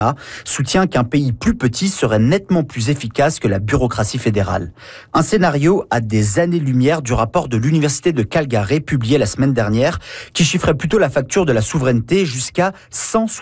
soutient qu'un pays plus petit serait nettement plus efficace que la bureaucratie fédérale. Un scénario à des années-lumière du rapport de l'Université de Calgary publié la semaine dernière, qui chiffrait plutôt la facture de la souveraineté jusqu'à 160